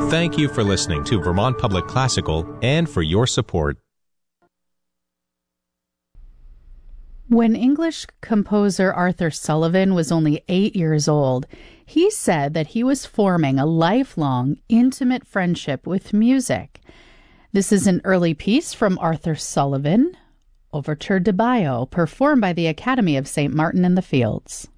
Thank you for listening to Vermont Public Classical and for your support. When English composer Arthur Sullivan was only 8 years old, he said that he was forming a lifelong, intimate friendship with music. This is an early piece from Arthur Sullivan, Overture de Baillot, performed by the Academy of St. Martin in the Fields.